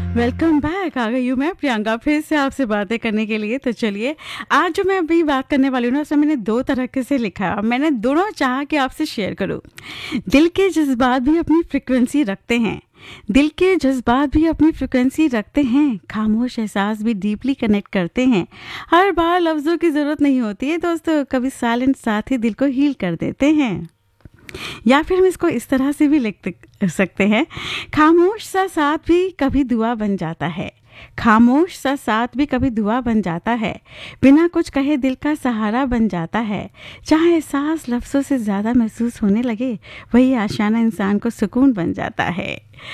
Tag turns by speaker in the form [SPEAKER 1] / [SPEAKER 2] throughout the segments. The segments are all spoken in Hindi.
[SPEAKER 1] Welcome back. आ गई हूँ मैं प्रियंका फिर से आपसे बातें करने के लिए। तो चलिए, आज जो मैं अभी बात करने वाली हूँ ना, उसमें मैंने दो तरीके से लिखा है और मैंने दोनों चाहा कि आपसे शेयर करूँ। दिल के जज्बात भी अपनी फ्रिक्वेंसी रखते हैं। दिल के जज्बात भी अपनी फ्रिक्वेंसी रखते हैं। खामोश एहसास भी डीपली कनेक्ट करते हैं। हर बार लफ्ज़ों की ज़रूरत नहीं होती है दोस्तों, कभी साइलेंट साथ ही दिल को हील कर देते हैं। या फिर हम इसको इस तरह से भी लिख सकते हैं, खामोश सा साथ भी कभी दुआ बन जाता है। खामोश सा साथ भी कभी दुआ बन जाता है। बिना कुछ कहे दिल का सहारा बन जाता है। जहाँ एहसास लफ्ज़ों से ज़्यादा महसूस होने लगे, वही आशियाना इंसान को सुकून बन जाता है।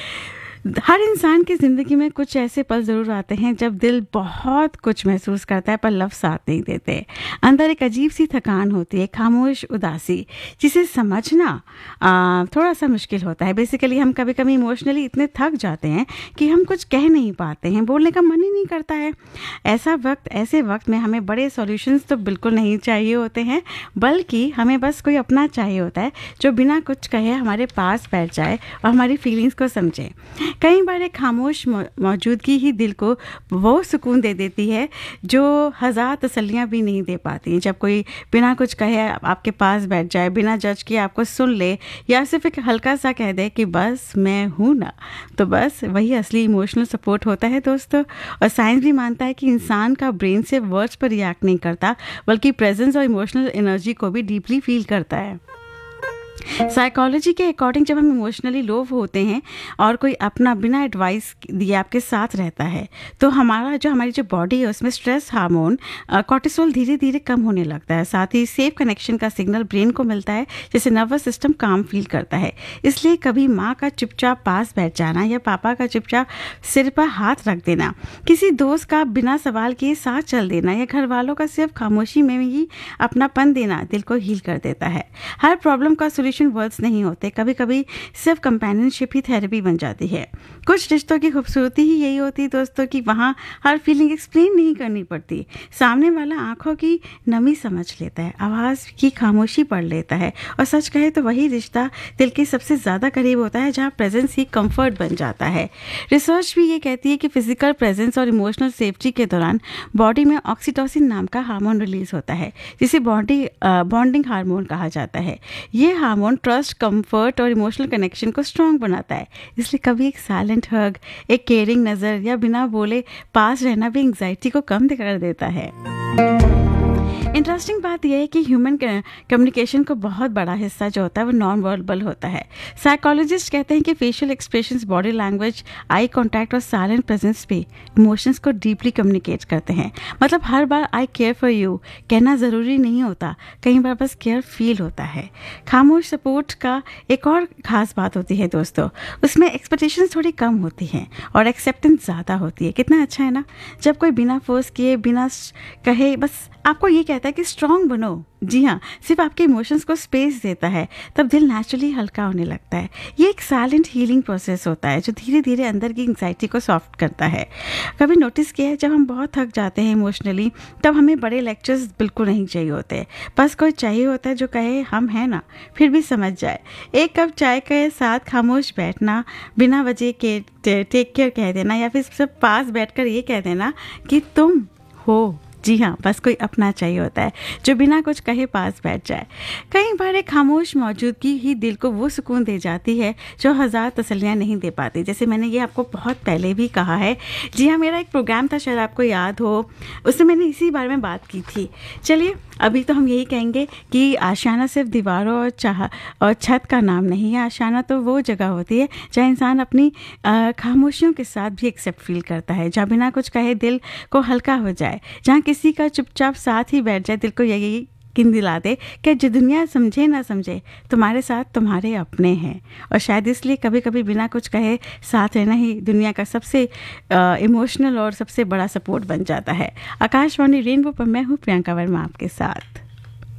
[SPEAKER 1] हर इंसान की ज़िंदगी में कुछ ऐसे पल ज़रूर आते हैं जब दिल बहुत कुछ महसूस करता है पर लफ्ज़ साथ नहीं देते। अंदर एक अजीब सी थकान होती है, खामोश उदासी, जिसे समझना थोड़ा सा मुश्किल होता है। बेसिकली हम कभी कभी इमोशनली इतने थक जाते हैं कि हम कुछ कह नहीं पाते हैं, बोलने का मन ही नहीं करता है। ऐसे वक्त में हमें बड़े सॉल्यूशंस तो बिल्कुल नहीं चाहिए होते हैं, बल्कि हमें बस कोई अपना चाहिए होता है जो बिना कुछ कहे हमारे पास बैठ जाए और हमारी फीलिंग्स को समझे। कई बार एक खामोश मौजूदगी ही दिल को वो सुकून दे देती है जो हज़ार तसल्लियाँ भी नहीं दे पाती। जब कोई बिना कुछ कहे आपके पास बैठ जाए, बिना जज किए आपको सुन ले, या सिर्फ एक हल्का सा कह दे कि बस मैं हूँ ना, तो बस वही असली इमोशनल सपोर्ट होता है दोस्तों। और साइंस भी मानता है कि इंसान का ब्रेन सिर्फ वर्ड्स पर रिएक्ट नहीं करता, बल्कि प्रेजेंस और इमोशनल एनर्जी को भी डीपली फील करता है। साइकोलॉजी के अकॉर्डिंग जब हम इमोशनली लो होते हैं और कोई अपना बिना एडवाइस दिए आपके साथ रहता है, तो हमारी जो बॉडी है उसमें स्ट्रेस हार्मोन कॉर्टिसोल धीरे धीरे कम होने लगता है। साथ ही सेफ कनेक्शन का सिग्नल ब्रेन को मिलता है, जिससे नर्वस सिस्टम काम फील करता है। इसलिए कभी माँ का चुपचाप पास बैठ जाना या पापा का चुपचाप सिर पर हाथ रख देना, किसी दोस्त का बिना सवाल किए साथ चल देना, या घर वालों का सिर्फ खामोशी में ही अपनापन देना दिल को हील कर देता है। हर प्रॉब्लम का सोल्यूशन वर्ड्स नहीं होते, कभी कभी सिर्फ कंपेनियनशिप ही थेरेपी बन जाती है। कुछ रिश्तों की खूबसूरती ही यही होती है दोस्तों कि वहाँ हर फीलिंग एक्सप्लेन नहीं करनी पड़ती। सामने वाला आंखों की नमी समझ लेता है, आवाज़ की खामोशी पढ़ लेता है, और सच कहे तो वही रिश्ता दिल के सबसे ज़्यादा करीब होता है, जहाँ प्रेजेंस ही कंफर्ट बन जाता है। रिसर्च भी ये कहती है कि फिजिकल प्रेजेंस और इमोशनल सेफ्टी के दौरान बॉडी में ऑक्सीटोसिन नाम का हार्मोन रिलीज होता है, जिसे बॉन्डिंग हार्मोन कहा जाता है। ये हार्मोन ट्रस्ट, कंफर्ट और इमोशनल कनेक्शन को स्ट्रॉन्ग बनाता है। इसलिए कभी एक साइलेंट हग, एक केयरिंग नज़र या बिना बोले पास रहना भी एंग्जाइटी को कम कर देता है। इंटरेस्टिंग बात यह है कि ह्यूमन कम्युनिकेशन को बहुत बड़ा हिस्सा जो होता है वो नॉन वर्बल होता है। साइकोलॉजिस्ट कहते हैं कि facial expressions, body language, eye contact और साइलेंट प्रेजेंस भी इमोशंस को डीपली कम्युनिकेट करते हैं। मतलब हर बार आई केयर फॉर यू कहना ज़रूरी नहीं होता, कई बार बस केयर फील होता है। खामोश सपोर्ट का एक और ख़ास बात होती है दोस्तों, उसमें एक्सपेक्टेशंस थोड़ी कम होती हैं और एक्सेप्टेंस ज़्यादा होती है। कितना अच्छा है ना, जब कोई बिना फोर्स किए, बिना कहे बस आपको ये कहता है कि स्ट्रॉन्ग बनो। जी हाँ, सिर्फ आपके इमोशंस को स्पेस देता है, तब दिल नेचुरली हल्का होने लगता है। ये एक साइलेंट हीलिंग प्रोसेस होता है जो धीरे धीरे अंदर की एंग्जाइटी को सॉफ्ट करता है। कभी नोटिस किया है, जब हम बहुत थक जाते हैं इमोशनली, तब हमें बड़े लेक्चर्स बिल्कुल नहीं चाहिए होते, बस कोई चाहिए होता है जो कहे हम हैं ना, फिर भी समझ जाए। एक कप चाय के साथ खामोश बैठना, बिना वजह के टेक केयर कह देना, या फिर सब पास बैठकर ये कह देना कि तुम हो। जी हाँ, बस कोई अपना चाहिए होता है जो बिना कुछ कहे पास बैठ जाए। कई बार एक खामोश मौजूदगी ही दिल को वो सुकून दे जाती है जो हज़ार तसल्लियाँ नहीं दे पाती। जैसे मैंने ये आपको बहुत पहले भी कहा है। जी हाँ, मेरा एक प्रोग्राम था, शायद आपको याद हो, उसमें मैंने इसी बारे में बात की थी। चलिए, अभी तो हम यही कहेंगे कि आशियाना सिर्फ दीवारों और छत का नाम नहीं है। आशियाना तो वो जगह होती है जहाँ इंसान अपनी खामोशियों के साथ भी एक्सेप्ट फील करता है, जहाँ बिना कुछ कहे दिल को हल्का हो जाए, जहाँ किसी का चुपचाप साथ ही बैठ जाए, दिल को यही यकीन दिला दे कि जो दुनिया समझे ना समझे, तुम्हारे साथ तुम्हारे अपने हैं। और शायद इसलिए कभी कभी बिना कुछ कहे साथ रहना ही दुनिया का सबसे इमोशनल और सबसे बड़ा सपोर्ट बन जाता है। आकाशवाणी रेनबो पर मैं हूँ प्रियंका वर्मा आपके साथ।